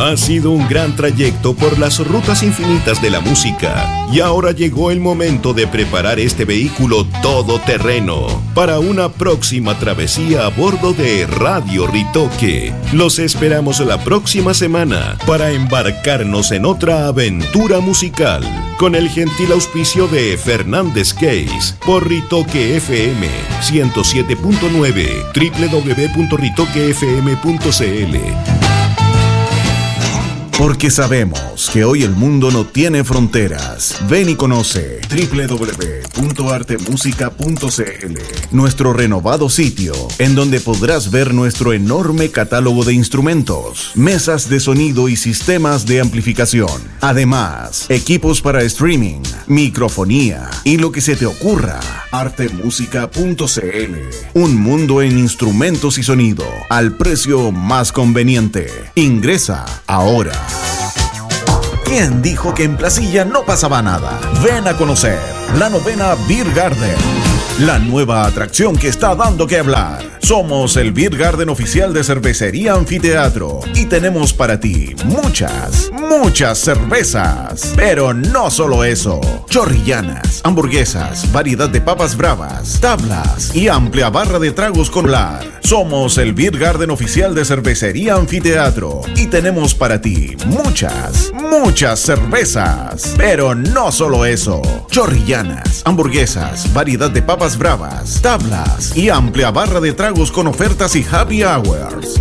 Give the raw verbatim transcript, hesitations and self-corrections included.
Ha sido un gran trayecto por las rutas infinitas de la música y ahora llegó el momento de preparar este vehículo todoterreno para una próxima travesía a bordo de Radio Ritoque. Los esperamos la próxima semana para embarcarnos en otra aventura musical con el gentil auspicio de Fernández Case por Ritoque F M ciento siete punto nueve, doble u doble u doble u punto ritoque f m punto c l. Porque sabemos que hoy el mundo no tiene fronteras. Ven y conoce doble u doble u doble u punto arte música punto c l, nuestro renovado sitio, en donde podrás ver nuestro enorme catálogo de instrumentos, mesas de sonido y sistemas de amplificación. Además, equipos para streaming, microfonía y lo que se te ocurra. arte música punto c l, un mundo en instrumentos y sonido al precio más conveniente. Ingresa ahora. ¿Quién dijo que en Placilla no pasaba nada? Ven a conocer la novena Beer Garden, la nueva atracción que está dando que hablar. Somos el Beer Garden oficial de Cervecería Anfiteatro y tenemos para ti muchas, muchas cervezas. Pero no solo eso, chorrillanas, hamburguesas, variedad de papas bravas, tablas y amplia barra de tragos con lar. Somos el Beer Garden oficial de Cervecería Anfiteatro y tenemos para ti muchas, muchas cervezas. Pero no solo eso, chorrillanas, hamburguesas, variedad de papas bravas, tablas y amplia barra de tragos con ofertas y happy hours.